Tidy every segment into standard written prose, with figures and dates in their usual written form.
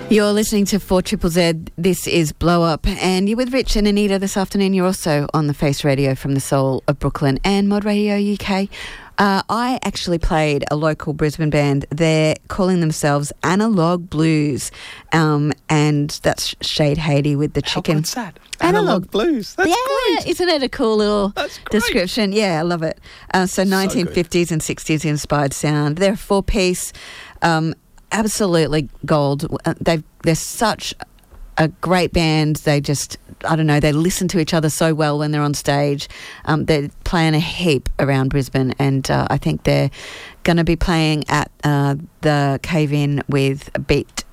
You're listening to 4ZZZ. This is Blow Up, and you're with Rich and Anita this afternoon. You're also on the Face Radio from the soul of Brooklyn and Mod Radio UK. I actually played a local Brisbane band. They're calling themselves Analog Blues, and that's Shade Haiti with the chicken. How good's that? Analog Blues. That's great. Isn't it a cool little description? Yeah, I love it. So 1950s and 60s inspired sound. They're a four-piece, absolutely gold. They're such a great band. They just, I don't know, they listen to each other so well when they're on stage. They're playing a heap around Brisbane, and I think they're going to be playing at the Cave-In with Beat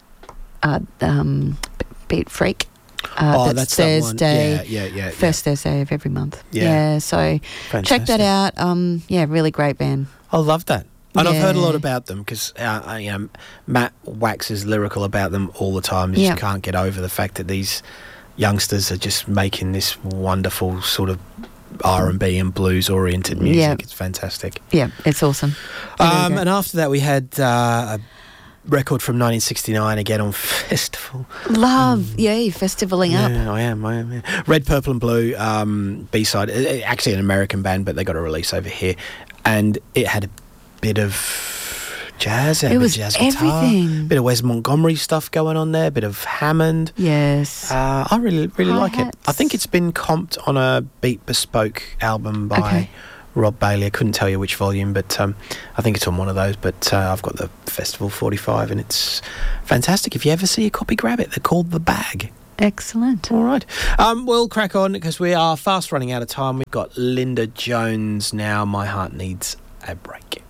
Freak. That's Thursday. Yeah. First Thursday of every month. Yeah. So Fantastic. check that out. Really great band. I love that. And Yeah. I've heard a lot about them because Matt waxes lyrical about them all the time. You just can't get over the fact that these youngsters are just making this wonderful sort of R&B and blues-oriented music. Yeah. It's fantastic. Yeah, it's awesome. And after that, we had a record from 1969 again on Festival. Love, you're festivaling up. Yeah, I am. Yeah. Red, Purple and Blue B-side. Actually an American band, but they got a release over here. And it had a bit of jazz, It was jazz guitar, everything. bit of Wes Montgomery stuff going on there, bit of Hammond. Yes. I really like it. Hi-hats. I think it's been comped on a Beat Bespoke album by Rob Bailey. I couldn't tell you which volume, but I think it's on one of those. But I've got the Festival 45, and it's fantastic. If you ever see a copy, grab it. They're called The Bag. Excellent. All right. We'll crack on because we are fast running out of time. We've got Linda Jones now. My Heart Needs a Break.